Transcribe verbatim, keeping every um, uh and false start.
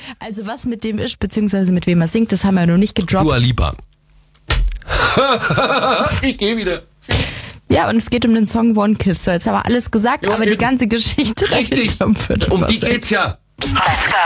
Also was mit dem ist, beziehungsweise mit wem er singt, das haben wir noch nicht gedroppt. Dua Lipa. Ich gehe wieder. Ja, und es geht um den Song One Kiss. So, jetzt haben wir alles gesagt, Jo, aber eben. die ganze Geschichte... Richtig, um die geht's ja. Let's go.